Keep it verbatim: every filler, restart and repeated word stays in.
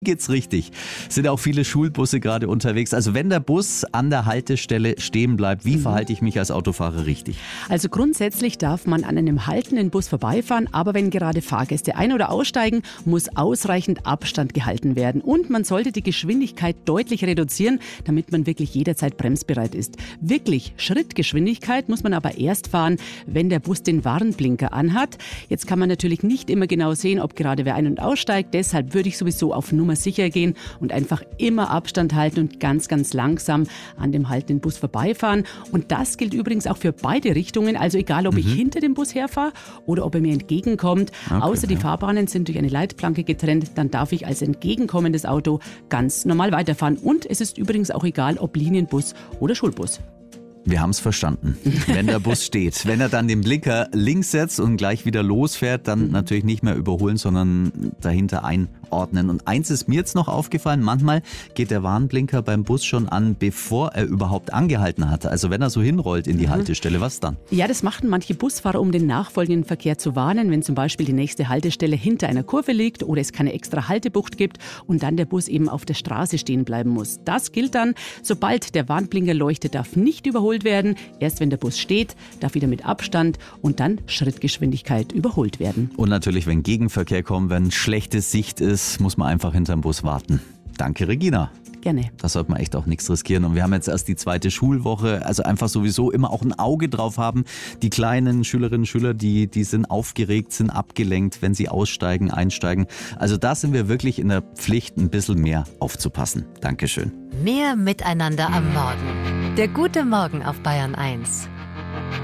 Geht's richtig. Sind auch viele Schulbusse gerade unterwegs. Also wenn der Bus an der Haltestelle stehen bleibt, wie verhalte ich mich als Autofahrer richtig? Also grundsätzlich darf man an einem haltenden Bus vorbeifahren, aber wenn gerade Fahrgäste ein- oder aussteigen, muss ausreichend Abstand gehalten werden. Und man sollte die Geschwindigkeit deutlich reduzieren, damit man wirklich jederzeit bremsbereit ist. Wirklich Schrittgeschwindigkeit muss man aber erst fahren, wenn der Bus den Warnblinker anhat. Jetzt kann man natürlich nicht immer genau sehen, ob gerade wer ein- und aussteigt. Deshalb würde ich sowieso auf Nummer sicher gehen und einfach immer Abstand halten und ganz, ganz langsam an dem haltenden Bus vorbeifahren. Und das gilt übrigens auch für beide Richtungen, also egal, ob mhm. ich hinter dem Bus herfahre oder ob er mir entgegenkommt. Okay, Außer die ja. Fahrbahnen sind durch eine Leitplanke getrennt, dann darf ich als entgegenkommendes Auto ganz normal weiterfahren. Und es ist übrigens auch egal, ob Linienbus oder Schulbus. Wir haben es verstanden. Wenn der Bus steht, wenn er dann den Blinker links setzt und gleich wieder losfährt, dann mhm. natürlich nicht mehr überholen, sondern dahinter einordnen. Und eins ist mir jetzt noch aufgefallen, manchmal geht der Warnblinker beim Bus schon an, bevor er überhaupt angehalten hatte. Also wenn er so hinrollt in die mhm. Haltestelle, was dann? Ja, das machten manche Busfahrer, um den nachfolgenden Verkehr zu warnen, wenn zum Beispiel die nächste Haltestelle hinter einer Kurve liegt oder es keine extra Haltebucht gibt und dann der Bus eben auf der Straße stehen bleiben muss. Das gilt dann, sobald der Warnblinker leuchtet, darf nicht überholt werden. Erst wenn der Bus steht, darf wieder mit Abstand und dann Schrittgeschwindigkeit überholt werden. Und natürlich, wenn Gegenverkehr kommt, wenn schlechte Sicht ist, muss man einfach hinterm Bus warten. Danke, Regina. Gerne. Da sollte man echt auch nichts riskieren. Und wir haben jetzt erst die zweite Schulwoche, also einfach sowieso immer auch ein Auge drauf haben. Die kleinen Schülerinnen und Schüler, die, die sind aufgeregt, sind abgelenkt, wenn sie aussteigen, einsteigen. Also da sind wir wirklich in der Pflicht, ein bisschen mehr aufzupassen. Dankeschön. Mehr Miteinander am Morgen. Der gute Morgen auf Bayern eins.